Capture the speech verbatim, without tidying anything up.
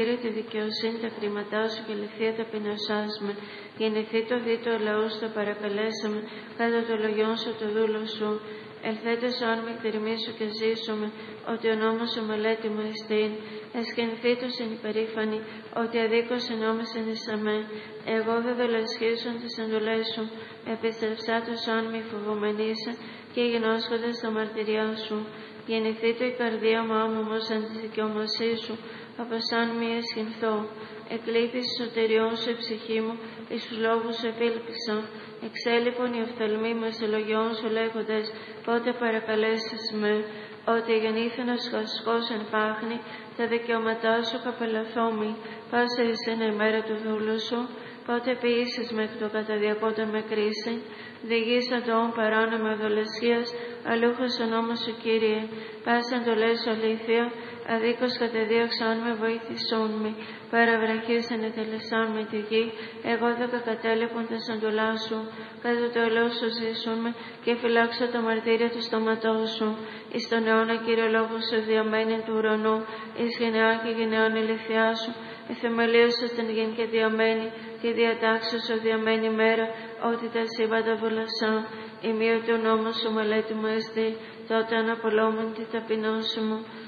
τη δικαιοσύνη τα χρήματά σου και ληφθεία ταπεινωσάσμε. Γεννηθεί το δι το λαό σου, το παρακαλέσαμε, κάτω το λογιόν σου το δούλο σου. Ελθέτες όν με εκτιρμή σου και ζήσουμε, ότι ο νόμος σου μελέτη μου εστίν. Εσχενθήτως εν υπερήφανη, ότι αδίκως εν νόμισεν εις αμέ. Εγώ δε δολεσχίσουν τις εντολές σου, επιστρεψάτως όν μη φοβομενήσε, και γενώσχοντες τα μαρτυριά σου. Γεννηθεί το η καρδία μου άμωμος αν της δικαιωμοσής σου, αποσάν μη εσχυνθώ. Εκλείπεις σωτεριών σου η ψυχή μου, εις τους λόγους σου επήλπισα. Εξέλιπον οι οφθαλμοί μου εις ελογιών σου λέγοντες, πότε παρακαλέσεις με. Ότι γεννήθην ως χασκός εν πάχνη, τα δικαιώματά σου καπελαθόμη. Πάσα εις ένα ημέρα του δούλου σου, πότε ποιήσεις με εκ το καταδιακόταν με κρίση. Διγείς αντών παράνομα δολεσχίας, αλούχος ο νόμος σου, Κύριε. Πάσα εντολές σου αλήθεια, αδίκως κατεδίωξαν με, βοήθησόν με. Παραβραχής ενετελεσάν με τη γη, εγώ δε κακατέλεπον τα σαντολά σου. Κάτω το ελαιό σου ζήσουν με, και φυλάξω τα μαρτύρια του στόματός σου. Εις τον αιώνα, Κύριε, λόγο σου διαμένει του ουρανού, εις γενεά και γενεάν ηλικιά σου. Εθεμελίωσε στην γη και διαμένει, και διατάξω σου διαμένει μέρα, ότι τα σύμπαντα βολασά. Η μία του νόμου σου μελέτη μου εστί, τότε αναπολόμην τη ταπεινώσου μου.